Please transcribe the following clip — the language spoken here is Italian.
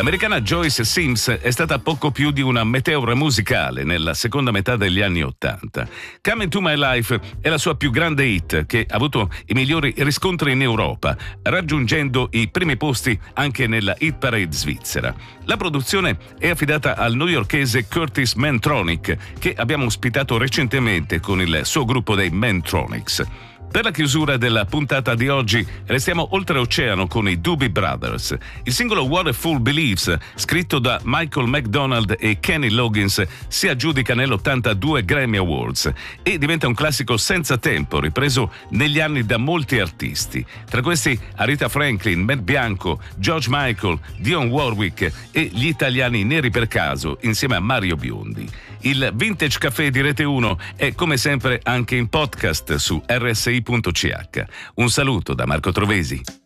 L'americana Joyce Sims è stata poco più di una meteora musicale nella seconda metà degli anni '80. Come Into My Life è la sua più grande hit, che ha avuto i migliori riscontri in Europa, raggiungendo i primi posti anche nella hit parade svizzera. La produzione è affidata al newyorkese Curtis Mantronic, che abbiamo ospitato recentemente con il suo gruppo dei Mantronics. Per la chiusura della puntata di oggi restiamo oltreoceano con i Doobie Brothers. Il singolo What a Fool Believes, scritto da Michael McDonald e Kenny Loggins, si aggiudica nell'82 Grammy Awards e diventa un classico senza tempo, ripreso negli anni da molti artisti. Tra questi Aretha Franklin, Matt Bianco, George Michael, Dionne Warwick e gli italiani Neri per caso, insieme a Mario Biondi. Il Vintage Café di Rete 1 è come sempre anche in podcast su rsi.ch. Un saluto da Marco Trovesi.